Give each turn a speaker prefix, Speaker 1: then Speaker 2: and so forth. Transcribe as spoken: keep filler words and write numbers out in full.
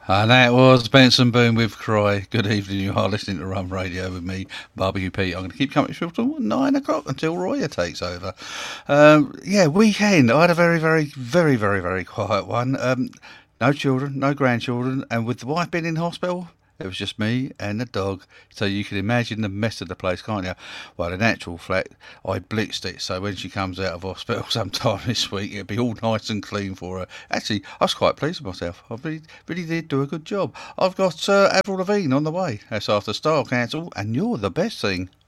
Speaker 1: And that was Benson Boone with Cry. Good evening, you are listening to Rum Radio with me, Barbecue Pete. I'm going to keep coming till nine o'clock until Roya takes over. Um, yeah, weekend. I had a very, very, very, very, very quiet one. Um, no children, no grandchildren, and with the wife being in hospital, it was just me and the dog. So you can imagine the mess of the place, can't you? Well, in actual fact, I blitzed it. So when she comes out of hospital sometime this week, it'll be all nice and clean for her. Actually, I was quite pleased with myself. I really, really did do a good job. I've got uh, Avril Lavigne on the way. That's after Star Council, and you're the best thing.